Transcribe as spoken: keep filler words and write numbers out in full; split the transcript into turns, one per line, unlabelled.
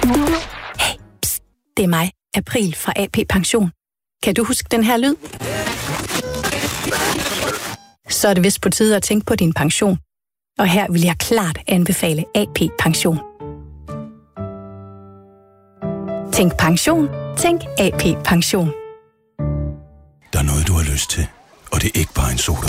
Hey, pst, det er mig, April fra A P Pension. Kan du huske den her lyd? Så er det vist på tide at tænke på din pension. Og her vil jeg klart anbefale A P Pension. Tænk pension. Tænk A P Pension.
Der er noget, du har lyst til, og det er ikke bare en soda.